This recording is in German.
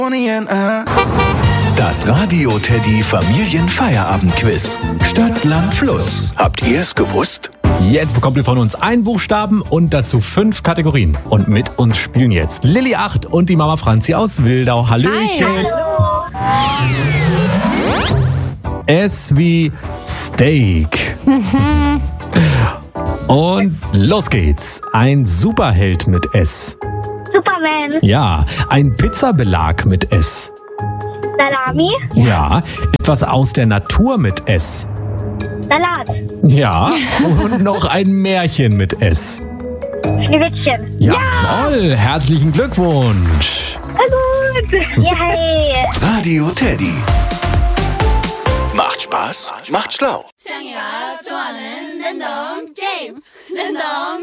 Das Radio Teddy Familienfeierabendquiz. Stadt, Land, Fluss. Habt ihr es gewusst? Jetzt bekommt ihr von uns einen Buchstaben und dazu 5 Kategorien. Und mit uns spielen jetzt Lilly 8 und die Mama Franzi aus Wildau. Hallöchen. Hi. S wie Steak. Und los geht's. Ein Superheld mit S. Superman. Ja, ein Pizzabelag mit S. Salami. Ja, etwas aus der Natur mit S. Salat. Ja, und noch ein Märchen mit S. Schneewittchen. Jawohl, herzlichen Glückwunsch. Na gut. Yay. Radio Teddy. Macht Spaß, macht schlau. 창이가 좋아하는 랜덤 게임 랜덤